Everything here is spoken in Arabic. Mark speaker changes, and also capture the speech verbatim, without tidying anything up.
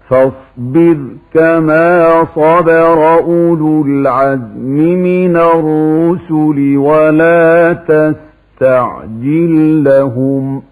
Speaker 1: فاصبر كما صبر أولو العزم من الرسل ولا تستعجل لهم